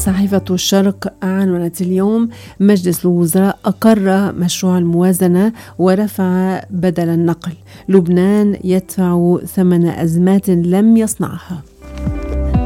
صحيفة الشرق عنونت اليوم: مجلس الوزراء أقر مشروع الموازنة ورفع بدل النقل، لبنان يدفع ثمن أزمات لم يصنعها.